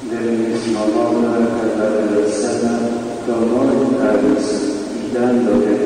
Del mismo modo, al acabar la cena, tomó el cáliz y dándole